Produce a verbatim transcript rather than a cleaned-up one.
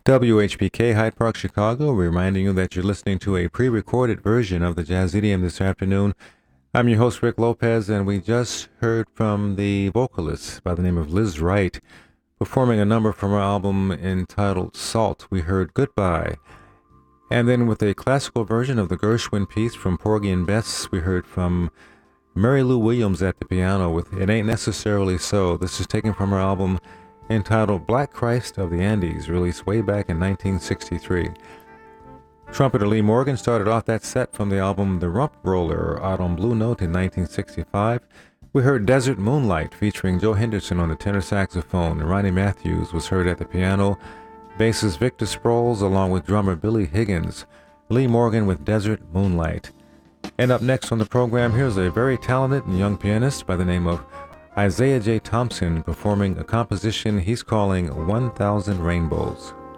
W H P K Hyde Park, Chicago, reminding you that you're listening to a pre-recorded version of the Jazz Idiom this afternoon. I'm your host, Rick Lopez, and we just heard from the vocalist by the name of Liz Wright performing a number from her album entitled Salt. We heard Goodbye. And then with a classical version of the Gershwin piece from Porgy and Bess, we heard from Mary Lou Williams at the piano with It Ain't Necessarily So. This is taken from her album entitled Black Christ of the Andes, released way back in nineteen sixty-three. Trumpeter Lee Morgan started off that set from the album The Rump Roller out on Blue Note in nineteen sixty-five. We heard Desert Moonlight featuring Joe Henderson on the tenor saxophone, and Ronnie Matthews was heard at the piano, bassist Victor Sproles along with drummer Billy Higgins. Lee Morgan with Desert Moonlight. And up next on the program, here's a very talented and young pianist by the name of Isaiah J. Thompson performing a composition he's calling one thousand Rainbows.